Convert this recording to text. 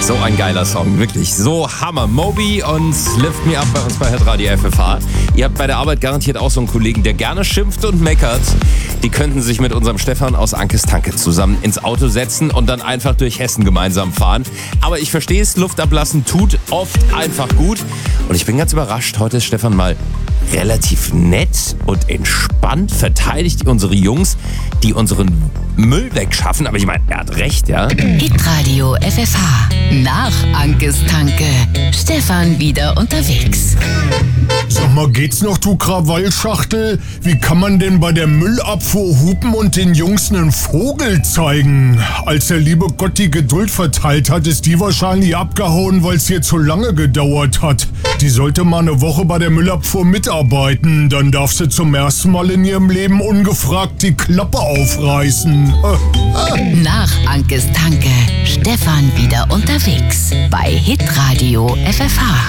So ein geiler Song, wirklich so Hammer. Moby und Lift Me Up bei uns bei Hitradio FFH. Ihr habt bei der Arbeit garantiert auch so einen Kollegen, der gerne schimpft und meckert. Die könnten sich mit unserem Stefan aus Ankestanke zusammen ins Auto setzen und dann einfach durch Hessen gemeinsam fahren. Aber ich verstehe es, Luft ablassen tut oft einfach gut. Und ich bin ganz überrascht, heute ist Stefan mal relativ nett und entspannt, verteidigt unsere Jungs, die unseren Müll wegschaffen. Aber ich meine, er hat recht, ja? Hitradio FFH. Nach Ankestanke. Stefan wieder unterwegs. Sag mal, geht's noch, du Krawallschachtel? Wie kann man denn bei der Müllabfuhr hupen und den Jungs einen Vogel zeigen? Als der liebe Gott die Geduld verteilt hat, ist die wahrscheinlich abgehauen, weil es hier zu lange gedauert hat. Die sollte mal eine Woche bei der Müllabfuhr mitarbeiten. Dann darf sie zum ersten Mal in ihrem Leben ungefragt die Klappe aufreißen. Nach Ankestanke. Stefan wieder unterwegs. Bei Hitradio FFH.